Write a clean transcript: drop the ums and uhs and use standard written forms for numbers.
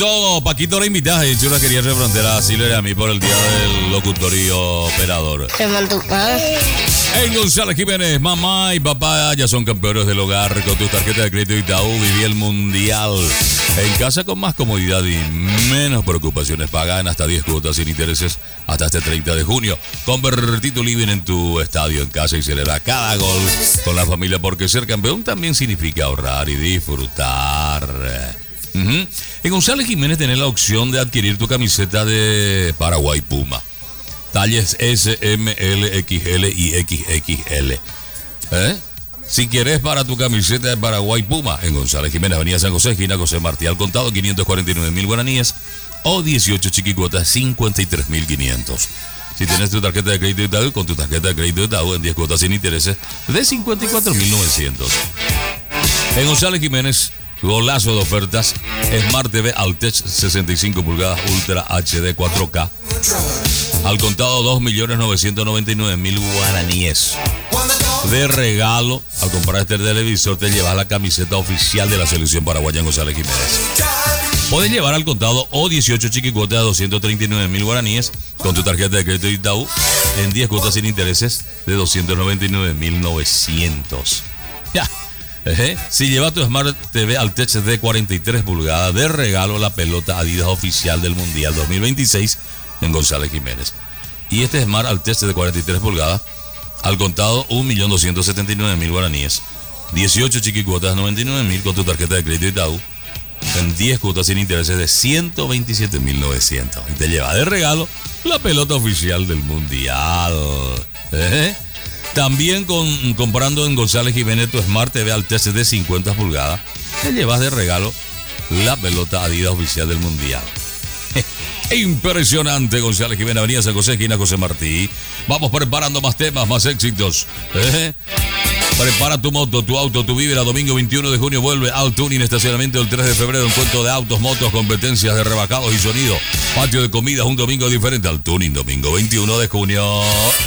Paquito era invitado y yo quería refrontear a Silvia y a mí por el día del locutorio operador. En González Jiménez, mamá y papá ya son campeones del hogar. Con tu tarjeta de crédito Itaú viví el mundial. En casa con más comodidad y menos preocupaciones. Pagan hasta 10 cuotas sin intereses hasta este 30 de junio. Convertí tu living en tu estadio en casa y celebra cada gol con la familia, porque ser campeón también significa ahorrar y disfrutar. En González Jiménez tenés la opción de adquirir tu camiseta de Paraguay Puma. Talles S, M, L, XL y XXL. Si querés para tu camiseta de Paraguay Puma, en González Jiménez, Avenida San José, esquina José Martí, al contado 549.000 guaraníes o 18 chiquicuotas 53.500. Si tenés tu tarjeta de crédito Itaú, con tu tarjeta de crédito Itaú en 10 cuotas sin intereses de 54.900. En González Jiménez, golazo de ofertas. Smart TV Altech 65 pulgadas Ultra HD 4K. Al contado 2.999.000 guaraníes. De regalo, al comprar este televisor te llevas la camiseta oficial de la selección paraguaya en González Jiménez. Puedes llevar al contado o 18 chiquicuotas de 239.000 guaraníes con tu tarjeta de crédito Itaú en 10 cuotas sin intereses de 299.900. Ya. Si llevas tu Smart TV Altech de 43 pulgadas de regalo, la pelota Adidas oficial del Mundial 2026 en González Jiménez. Y este Smart Altech de 43 pulgadas al contado 1.279.000 guaraníes, 18 chiquicuotas 99.000 con tu tarjeta de crédito Itaú en 10 cuotas sin intereses de 127.900. Y te lleva de regalo la pelota oficial del Mundial. También comprando en González Jiménez tu Smart TV Altech de 50 pulgadas, te llevas de regalo la pelota Adidas oficial del Mundial. Impresionante, González Jiménez, Avenida San José, esquina José Martí. Vamos preparando más temas, más éxitos. Prepara tu moto, tu auto, tu vívera. Domingo 21 de junio vuelve al Tuning, estacionamiento el 3 de febrero, encuentro de autos, motos, competencias de rebajados y sonido. Patio de comidas, un domingo diferente al Tuning, domingo 21 de junio.